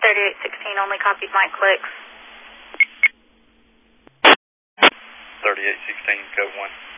3816 only copies Mike clicks. 3816, code 1.